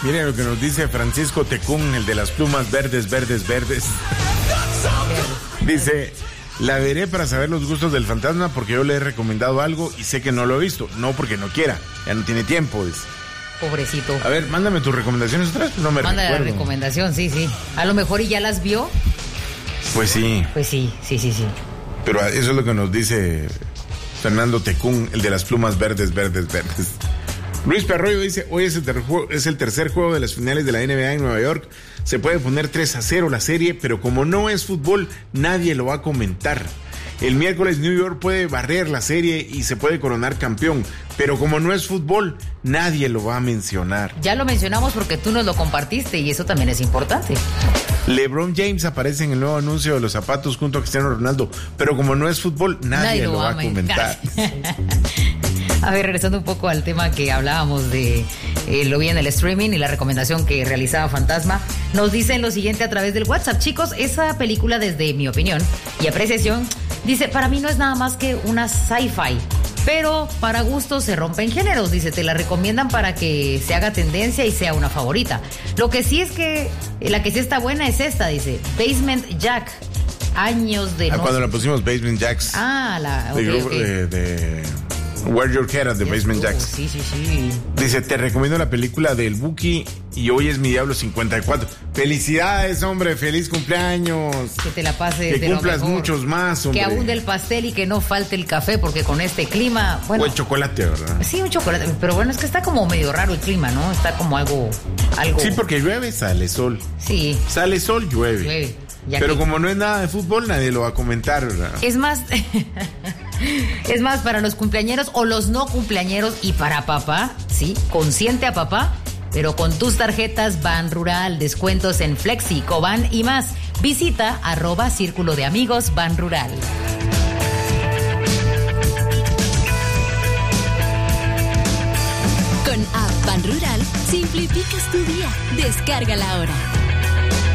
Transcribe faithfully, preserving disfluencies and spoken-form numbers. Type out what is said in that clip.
Miren lo que nos dice Francisco Tecún, el de las plumas verdes, verdes, verdes. Dice, la veré para saber los gustos del fantasma porque yo le he recomendado algo y sé que no lo he visto. No porque no quiera, ya no tiene tiempo, dice. Pobrecito. A ver, mándame tus recomendaciones otra vez, no me Manda recuerdo. la recomendación, sí, sí. A lo mejor y ya las vio. Pues sí. Pues sí, sí, sí, sí. Pero eso es lo que nos dice Fernando Tecún, el de las plumas verdes, verdes, verdes. Luis Perroyo dice, hoy es el, ter- es el tercer juego de las finales de la N B A en Nueva York. Se puede poner tres a cero la serie, pero como no es fútbol, nadie lo va a comentar. El miércoles New York puede barrer la serie y se puede coronar campeón, pero como no es fútbol, nadie lo va a mencionar. Ya lo mencionamos porque tú nos lo compartiste y eso también es importante. LeBron James aparece en el nuevo anuncio de los zapatos junto a Cristiano Ronaldo, pero como no es fútbol, nadie, nadie lo, lo va a comentar. A ver, regresando un poco al tema que hablábamos de eh, lo vi en el streaming y la recomendación que realizaba Fantasma, nos dicen lo siguiente a través del WhatsApp. Chicos, esa película, desde mi opinión y apreciación, dice, para mí no es nada más que una sci-fi, pero para gustos se rompen géneros. Dice, te la recomiendan para que se haga tendencia y sea una favorita. Lo que sí es que la que sí está buena es esta, dice, Basement Jack. Años de... Ah, no... cuando la pusimos Basement Jacks. Ah, la... De, okay, grupo, okay. de, de Wear Your Head at the Basement Oh, Jacks. sí, sí, sí. Dice, te recomiendo la película del Buki y hoy es mi Diablo cincuenta y cuatro. Felicidades, hombre, feliz cumpleaños. Que te la pases que de lo cumplas mejor. muchos más, hombre. Que abunde el pastel y que no falte el café, porque con este clima... Bueno, o el chocolate, ¿verdad? Sí, un chocolate, pero bueno, es que está como medio raro el clima, ¿no? Está como algo... algo... Sí, porque llueve, sale sol. Sí. Sale sol, llueve. Llueve. Ya Pero que... como no es nada de fútbol, nadie lo va a comentar, ¿verdad? Es más, es más para los cumpleañeros o los no cumpleañeros y para papá, sí, consiente a papá, pero con tus tarjetas Ban Rural, descuentos en Flexi, Coban y más. Visita arroba Círculo de Amigos Ban Rural. Con App Ban Rural, simplificas tu día. Descárgala ahora.